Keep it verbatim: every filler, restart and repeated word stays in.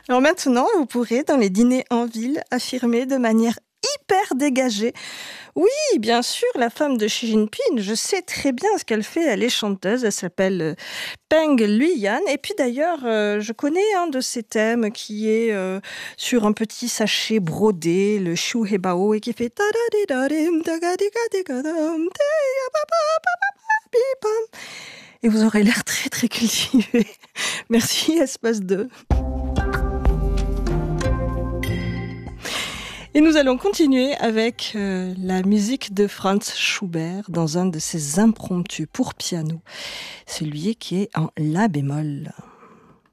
Alors maintenant, vous pourrez, dans les dîners en ville, affirmer de manière hyper dégagée: oui, bien sûr, la femme de Xi Jinping, je sais très bien ce qu'elle fait, elle est chanteuse, elle s'appelle euh, Peng Luyan. Et puis d'ailleurs, euh, je connais un de ses thèmes qui est euh, sur un petit sachet brodé, le Shu Hebao, et qui fait ta-da-di-da-dim, ta-ga-di-ga-di-ga-dam, ta-ya-ba-ba-ba-ba-bi-bam. Et vous aurez l'air très très cultivé. Merci, espace deux. Et nous allons continuer avec euh, la musique de Franz Schubert dans un de ses impromptus pour piano, celui qui est en la bémol.